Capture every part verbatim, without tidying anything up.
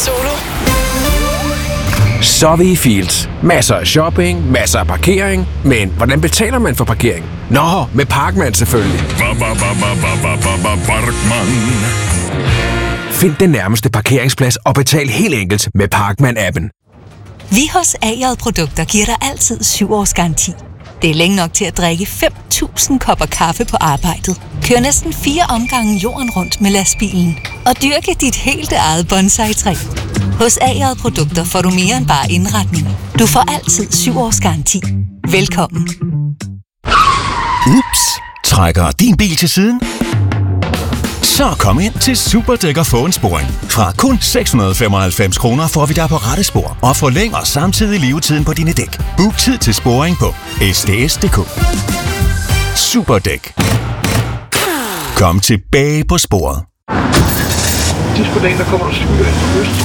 Solo. Så er vi i Fields. Masser af shopping, masser af parkering. Men hvordan betaler man for parkering? Nå, med Parkman selvfølgelig. Find den nærmeste parkeringsplads og betal helt enkelt med Parkman-appen. Vi hos A J Produkter giver dig altid syv års garanti. Det er længe nok til at drikke fem tusind kopper kaffe på arbejdet. Kør næsten fire omgange jorden rundt med lastbilen. Og dyrke dit helt eget bonsai-træ. Hos A J Produkter får du mere end bare indretning. Du får altid syv års garanti. Velkommen. Ups, trækker din bil til siden? Så kom ind til Superdæk og få en sporing. Fra kun seks hundrede og femoghalvfems kroner får vi dig på rette spor og forlænger samtidig levetiden på dine dæk. Book tid til sporing på s d s punktum d k. Superdæk. Kom tilbage på sporet. Sidst på dagen, der kommer der syge ind på øst.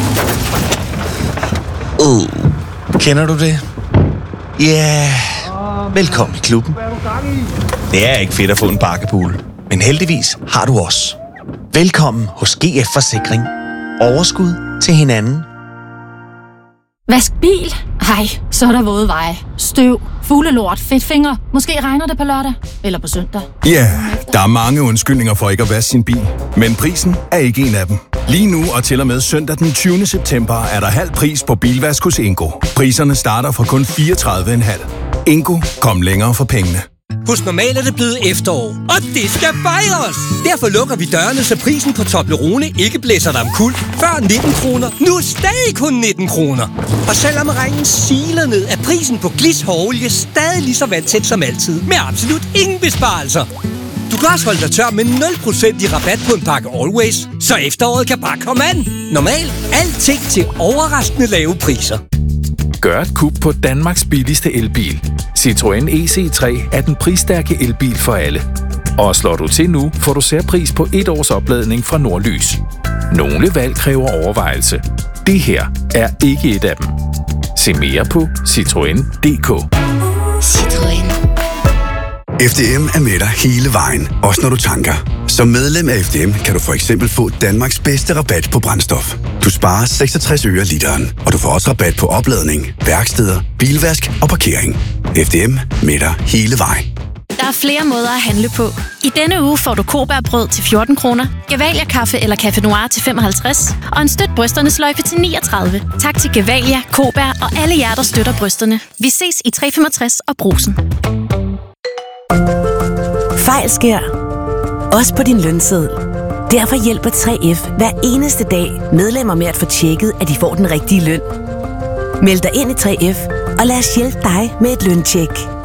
Uh, kender du det? Ja, yeah. Velkommen i klubben. Det er ikke fedt at få en bakkepool, men heldigvis har du os. Velkommen hos G F Forsikring. Overskud til hinanden. Vask bil? Ej, så er der våde veje. Støv, fuglelort, fedtfinger. Måske regner det på lørdag eller på søndag. Ja, yeah, der er mange undskyldninger for ikke at vaske sin bil. Men prisen er ikke en af dem. Lige nu og til og med søndag den tyvende september er der halv pris på bilvask hos Ingo. Priserne starter fra kun fireogtredive komma fem. Ingo, kom længere for pengene. Hos Normal er det blevet efterår, og det skal fejres! Derfor lukker vi dørene, så prisen på Toblerone ikke blæser dig omkuld. Før nitten kroner, nu stadig kun nitten kroner. Og selvom regnen siler ned, er prisen på Gliss hårolie stadig lige så vandtæt som altid. Med absolut ingen besparelser. Du kan også holde dig tør med nul procent i rabat på en pakke Always, så efteråret kan bare komme an. Normal, alting til overraskende lave priser. Gør et kub på Danmarks billigste elbil. Citroën E C tre er den prisstærke elbil for alle. Og slår du til nu, får du særpris på et års opladning fra Nordlys. Nogle valg kræver overvejelse. Det her er ikke et af dem. Se mere på citroen punktum d k. Citroën. F D M er med dig hele vejen, også når du tanker. Som medlem af F D M kan du for eksempel få Danmarks bedste rabat på brændstof. Du sparer seksogtres øre literen, og du får også rabat på opladning, værksteder, bilvask og parkering. F D M med dig hele vejen. Der er flere måder at handle på. I denne uge får du Kobærbrød til fjorten kroner, Gevalia kaffe eller Café Noir til femoghalvtreds og en støt brysternes sløjfe til niogtredive. Tak til Gevalia, Kobær og alle jer, der støtter brysterne. Vi ses i tre femogtres og Brugsen. Fejl sker. Også på din lønseddel. Derfor hjælper tre F hver eneste dag medlemmer med at få tjekket, at de får den rigtige løn. Meld dig ind i tre F, og lad os hjælpe dig med et løntjek.